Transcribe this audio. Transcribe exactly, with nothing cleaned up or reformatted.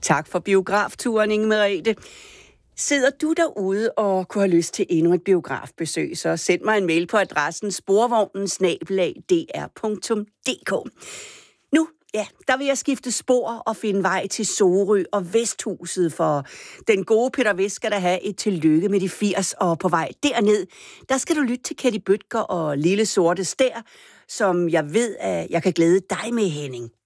Tak for biografturen, Inge Merete. Sidder du derude og kunne have lyst til endnu et biografbesøg, så send mig en mail på adressen sporvognen snabel-a d r punktum d k. Nu, ja, der vil jeg skifte spor og finde vej til Sorø og Vesthuset, for den gode Peter Vest skal da have et tillykke med de firs, og på vej derned, der skal du lytte til Ketty Bøtger og Lille Sorte Stær, som jeg ved, at jeg kan glæde dig med, Henning.